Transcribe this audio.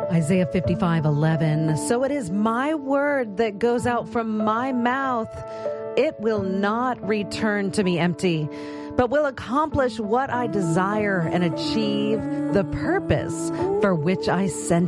Isaiah 55:11. So it is my word that goes out from my mouth. It will not return to me empty, but will accomplish what I desire and achieve the purpose for which I sent